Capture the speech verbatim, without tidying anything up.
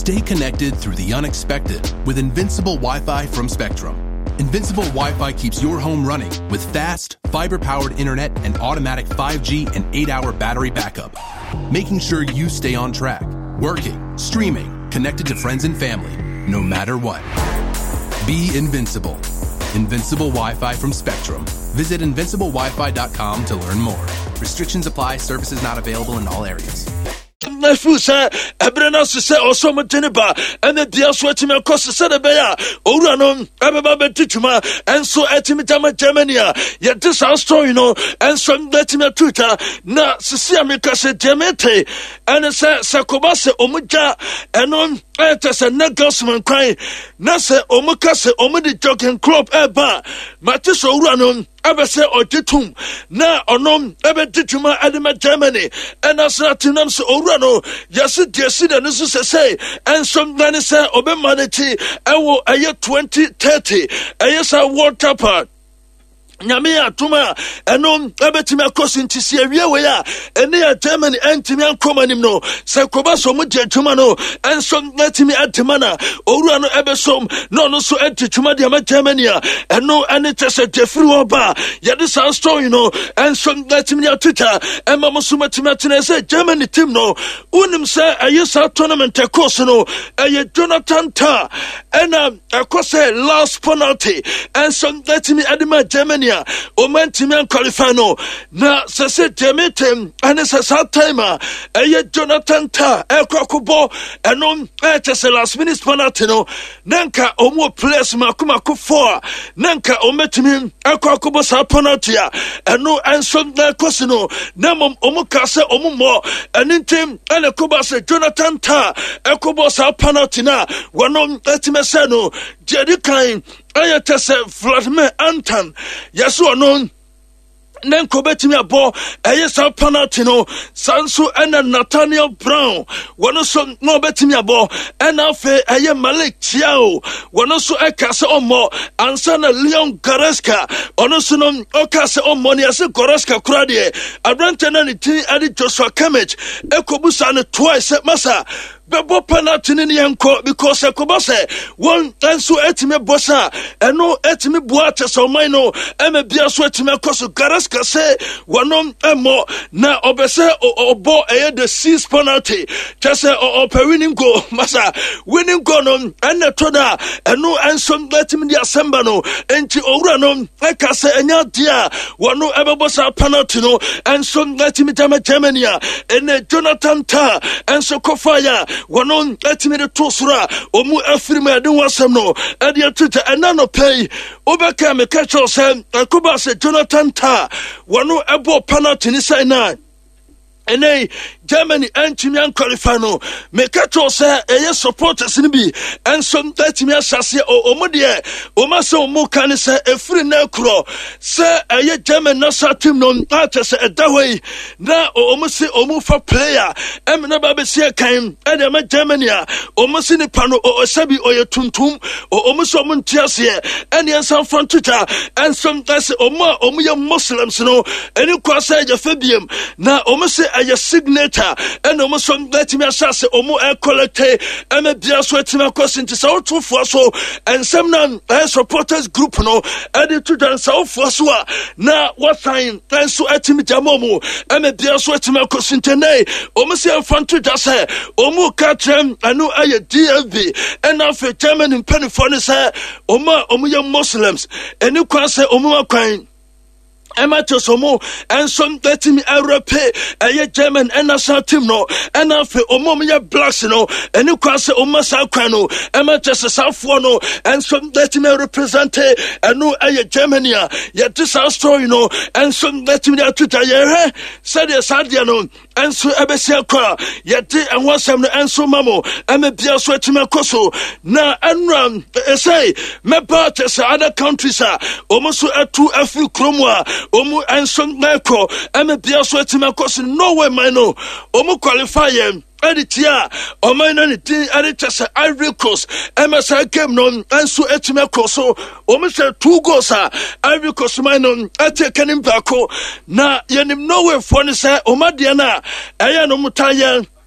Stay connected through the unexpected with Invincible Wi-Fi from Spectrum. Invincible Wi-Fi keeps your home running with fast, fiber-powered internet and automatic five G and eight hour battery backup, making sure you stay on track, working, streaming, connected to friends and family, no matter what. Be invincible. Invincible Wi-Fi from Spectrum. Visit invincible wi fi dot com to learn more. Restrictions apply. Services not available in all areas. Na fu say ebrena so say osomo deniba ene dia so atime koso say de be ya owura no ebeba betutuma enso atime tama Germany ya ye this our story no enso atime tuta na sisi ameka se demete ene say sakoba se omuja eno ete se negasman kwan na se omuka se omudi jogging club eba mate so owura no ebe se otitum na onom ebe tituma adema Germany ena sa tinam se owura no yesi diesi da nisu se say ensom dani se obe manati ewo aye twenty thirty aye sa water park nyame atuma eno ebetimi akosi ntisi awie we ya ene ya Germany entimi ankomanim no se koba so mu jetuma no enso natimi atema na owura no ebesom no no so etituma de ma Germany a eno ene tese defri oba ya this story no enso natimi atuta emma musuma timatine se Germany team no unim se aye sa tournament course no aye Jonathan Tah ena akose last penalty enso natimi adema Germany o man timi qualify no na se se temetem ane se sa time eye Jonathan Tah e kwakubo eno e tese last minute penalty no nanka omo players makuma ko four nanka ometimi e kwakubo sa penalty a eno enso na kosi no na mom omo ka se omo mo enintim ane kuba se Jonathan Tah e kubo sa penalty na wono etime se no jedi kan aye tese Vladimir Anton yaso no nen ko betimi abo eye sa penalty no sanso ena Nathaniel Brown wono so no betimi abo ena fe eye Malik Thiaw wono so ekase omo ansa na Leon Goretzka ono so no okase omo ne ase Goretzka kura de abrante na ne tin ade Joshua Kimmich ekobusa ne twice masa bebo penalty ni yanko because ekoba se won enso etime bosa eno etime boate so man no eme bia so etime koso Goretzka se wonom emo na obese obo eye the sixth penalty just say o winning goal masa winning goal no ene toda eno enso etime dia semba no enti owura no eka se enya dia wono ebebosa penalty no enso etime tama Germany ene Jonathan Tah enso kofaya wonon etime de tosura omu afirima de wasam no ade atuta ena no pay obeka me catch us akuba se Jonathan Tah wono ebo penalty ni say na ene Germany entimi an qualify no me catch us eye supporters ni bi enso etime asase omu de omu se omu kan se efiri na kro se eye German national team no atese edawei na omu se omu fa player em na ba be se kan ede ma Germany a omu se ni pano o sabi oye tuntum omu so omu ntiase ene ensan front tuta enso ese omu omu ye Muslims no eni kwasa je fabiem na omu se eye signature and almost some letting me assess omo e collect em bia so etima question to so two for so and some non supporters group no and to dance so for so na what time and so etimi jamomo em bia so etima question tene omo se fan to just say omo katrem anu aye D F B and after German in penny for say omo omo ye Muslims and you can say omo kwan Emma Tosomo and some letting me Europe a German and national team no and after Omomia Blacks no and you can say Omasa Quano Emma just a South no and some letting me represent a no a Germany yet this our story no and some letting me to tell said a Sadiano and so Abesia Qua yet and was some and so mamo and a dear sweating my coso na and run say me parties other countries are almost a two a few chromwa omu ensom meko eme bia so etima kosi no way man no omu qualify em editia o man na tin editese Ivory Coast eme sa game no enso etima koso omu se two goals a Ivory Coast man no eteke nim bako na yenim no way for ni se o ma de na eye no mutaye